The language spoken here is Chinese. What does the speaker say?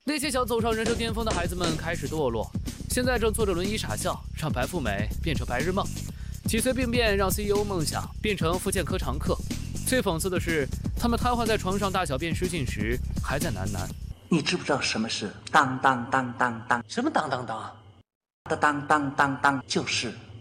那些想走上人生巅峰的孩子们开始堕落，现在正坐着轮椅傻笑，让白富美变成白日梦，脊髓病变让 CEO 梦想变成复健科常客。最讽刺的是，他们瘫痪在床上大小便失禁时，还在喃喃：“ 你知不知道什么是当当当当当？ 什么当当当？ 的当当当当就是。”